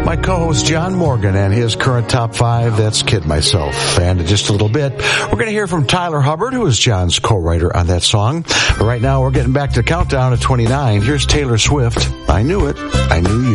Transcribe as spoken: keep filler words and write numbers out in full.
my co-host John Morgan and his current top five. That's Kid Myself. And in just a little bit, we're going to hear from Tyler Hubbard, who is John's co-writer on that song. But right now, we're getting back to the countdown at twenty-nine. Here's Taylor Swift. I Knew It. I Knew You.